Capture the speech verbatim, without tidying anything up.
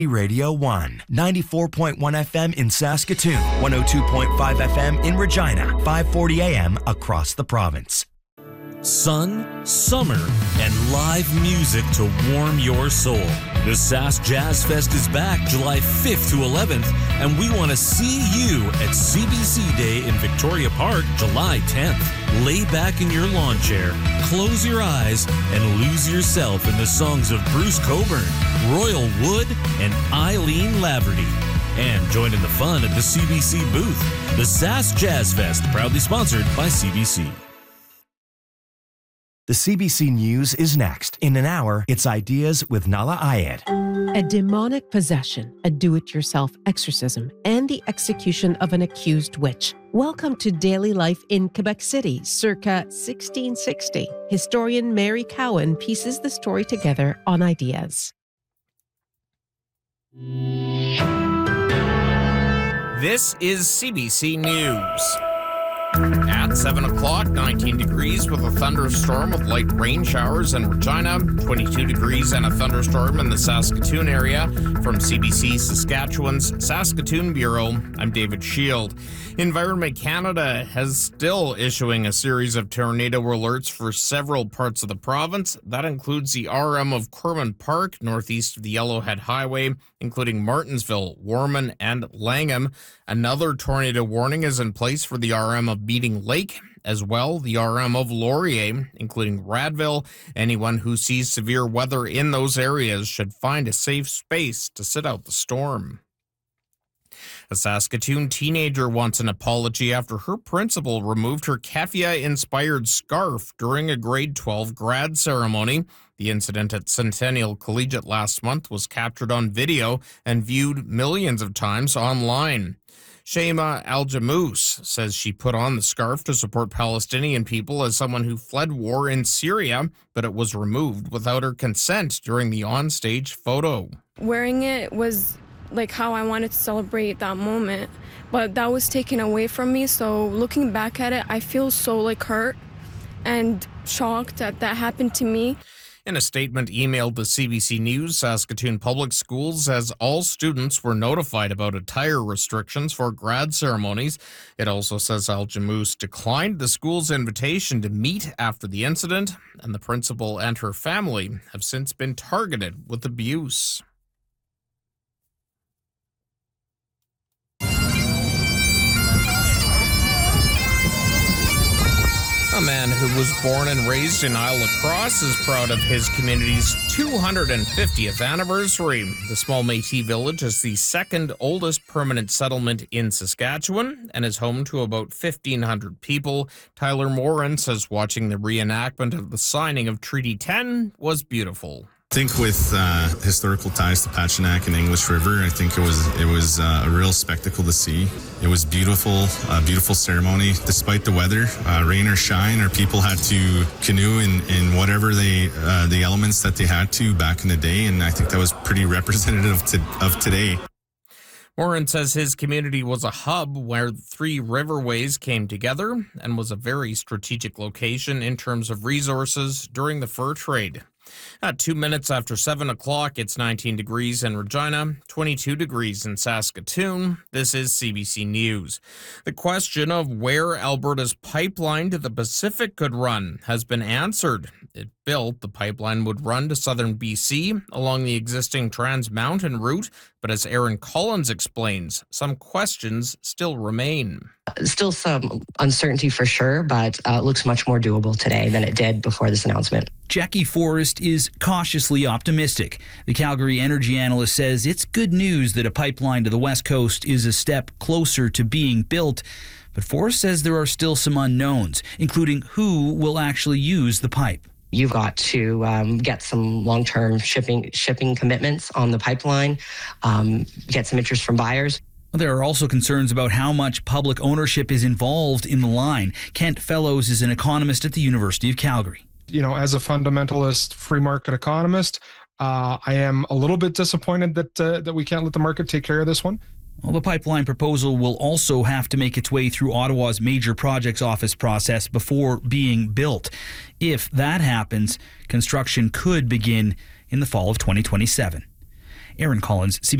Radio one, ninety-four point one F M in Saskatoon, one oh two point five F M in Regina, five forty A M across the province. Sun, summer, and live music to warm your soul. The Sask Jazz Fest is back July fifth to eleventh, and we want to see you at C B C Day in Victoria Park July tenth. Lay back in your lawn chair, close your eyes, and lose yourself in the songs of Bruce Coburn, Royal Wood, and Eileen Laverty. And join in the fun at the C B C booth. The Sask Jazz Fest, proudly sponsored by C B C. The C B C News is next. In an hour, it's Ideas with Nala Ayed. A demonic possession, a do-it-yourself exorcism, and the execution of an accused witch. Welcome to Daily Life in Quebec City, circa sixteen sixty. Historian Mary Cowan pieces the story together on Ideas. This is C B C News. At seven o'clock, nineteen degrees with a thunderstorm with light rain showers in Regina, twenty-two degrees and a thunderstorm in the Saskatoon area. From C B C Saskatchewan's Saskatoon Bureau, I'm David Shield. Environment Canada has still issuing a series of tornado alerts for several parts of the province. That includes the R M of Corman Park, northeast of the Yellowhead Highway, including Martinsville, Warman, and Langham. Another tornado warning is in place for the R M of Meeting Lake, as well the R M of Laurier, including Radville. Anyone who sees severe weather in those areas should find a safe space to sit out the storm. A Saskatoon teenager wants an apology after her principal removed her Kefia-inspired scarf during a grade twelve grad ceremony. The incident at Centennial Collegiate last month was captured on video and viewed millions of times online. Shema Al-Jamous says she put on the scarf to support Palestinian people as someone who fled war in Syria, but it was removed without her consent during the onstage photo. Wearing it was like how I wanted to celebrate that moment, but that was taken away from me. So looking back at it, I feel so like hurt and shocked that that happened to me. In a statement emailed to C B C News, Saskatoon Public Schools says all students were notified about attire restrictions for grad ceremonies. It also says Al-Jamous declined the school's invitation to meet after the incident, and the principal and her family have since been targeted with abuse. A man who was born and raised in Isle La Crosse is proud of his community's two hundred fiftieth anniversary. The small Métis village is the second oldest permanent settlement in Saskatchewan and is home to about fifteen hundred people. Tyler Morin says watching the reenactment of the signing of Treaty ten was beautiful. I think with uh, historical ties to Pachinak and English River, I think it was it was uh, a real spectacle to see. It was beautiful, a beautiful ceremony. Despite the weather, uh, rain or shine, our people had to canoe in, in whatever they uh, the elements that they had to back in the day, and I think that was pretty representative to, of today. Morin says his community was a hub where three riverways came together and was a very strategic location in terms of resources during the fur trade. At two minutes after seven o'clock, it's nineteen degrees in Regina, twenty-two degrees in Saskatoon. This is C B C News. The question of where Alberta's pipeline to the Pacific could run has been answered. If built, the pipeline would run to southern B C along the existing Trans Mountain route, but as Aaron Collins explains, some questions still remain. Still some uncertainty for sure, but uh, it looks much more doable today than it did before this announcement. Jackie Forrest is cautiously optimistic. The Calgary energy analyst says it's good news that a pipeline to the West Coast is a step closer to being built. But Forrest says there are still some unknowns, including who will actually use the pipe. You've got to um, get some long-term shipping shipping commitments on the pipeline, um, get some interest from buyers. There are also concerns about how much public ownership is involved in the line. Kent Fellows is an economist at the University of Calgary. You know, as a fundamentalist free market economist, uh, I am a little bit disappointed that uh, that we can't let the market take care of this one. Well, the pipeline proposal will also have to make its way through Ottawa's Major Projects Office process before being built. If that happens, construction could begin in the fall of twenty twenty-seven. Aaron Collins, C B C